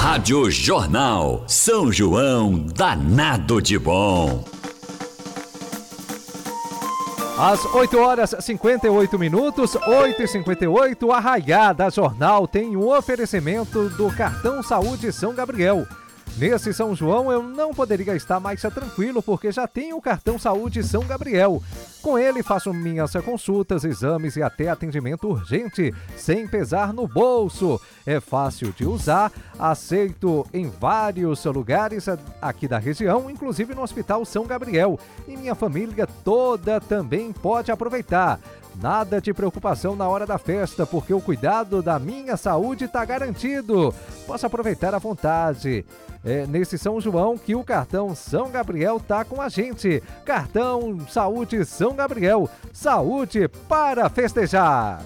Rádio Jornal São João danado de bom. Às 8h58, 8h58, a Raiada Jornal tem um oferecimento do Cartão Saúde São Gabriel. Nesse São João eu não poderia estar mais tranquilo porque já tenho o Cartão Saúde São Gabriel. Com ele faço minhas consultas, exames e até atendimento urgente, sem pesar no bolso. É fácil de usar, aceito em vários lugares aqui da região, inclusive no Hospital São Gabriel. E minha família toda também pode aproveitar. Nada de preocupação na hora da festa, porque o cuidado da minha saúde está garantido. Posso aproveitar à vontade. Nesse São João que o cartão São Gabriel tá com a gente. Cartão Saúde São Gabriel. Saúde para festejar.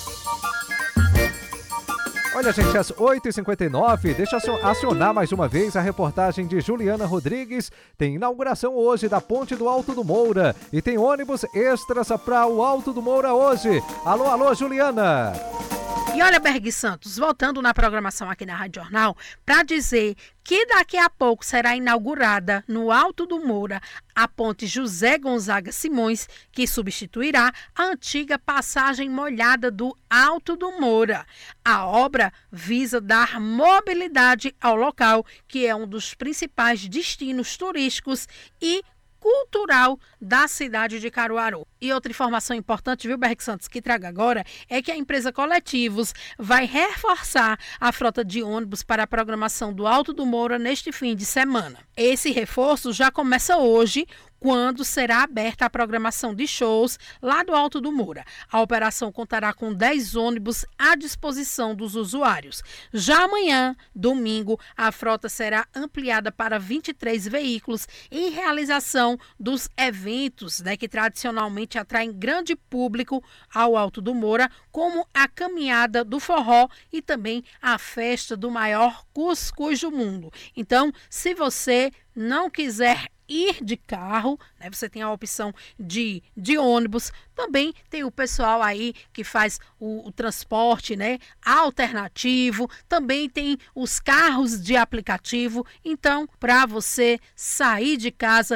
Olha, gente, às 8h59, deixa eu acionar mais uma vez a reportagem de Juliana Rodrigues. Tem inauguração hoje da Ponte do Alto do Moura e tem ônibus extras para o Alto do Moura hoje. Alô, alô, Juliana! E olha, Berg Santos, voltando na programação aqui na Rádio Jornal, para dizer que daqui a pouco será inaugurada no Alto do Moura a ponte José Gonzaga Simões, que substituirá a antiga passagem molhada do Alto do Moura. A obra visa dar mobilidade ao local, que é um dos principais destinos turísticos e cultural da cidade de Caruaru. E outra informação importante, viu, Berg Santos, que traga agora, é que a empresa Coletivos vai reforçar a frota de ônibus para a programação do Alto do Moura neste fim de semana. Esse reforço já começa hoje, quando será aberta a programação de shows lá do Alto do Moura. A operação contará com 10 ônibus à disposição dos usuários. Já amanhã, domingo, a frota será ampliada para 23 veículos em realização dos eventos, que tradicionalmente atraem grande público ao Alto do Moura, como a caminhada do forró e também a festa do maior cuscuz do mundo. Então, se você não quiser ir de carro, você tem a opção de ônibus. Também tem o pessoal aí que faz o transporte, alternativo. Também tem os carros de aplicativo. Então, para você sair de casa